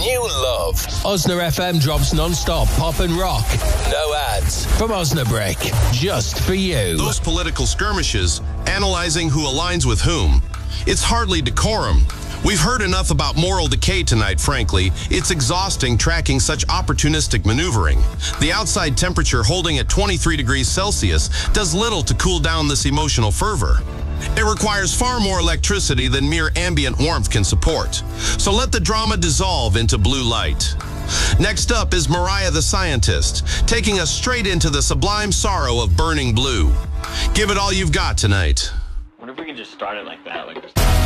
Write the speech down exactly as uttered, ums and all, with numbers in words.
you love. Osna F M drops non-stop pop and rock. No ads. From Osnabrick. Just for you. Those political skirmishes, analyzing who aligns with whom, it's hardly decorum. We've heard enough about moral decay tonight, frankly. It's exhausting tracking such opportunistic maneuvering. The outside temperature holding at twenty-three degrees Celsius does little to cool down this emotional fervor. It requires far more electricity than mere ambient warmth can support. So let the drama dissolve into blue light. Next up is Mariah the Scientist, taking us straight into the sublime sorrow of burning blue. Give it all you've got tonight. What if we can just start it like that? Like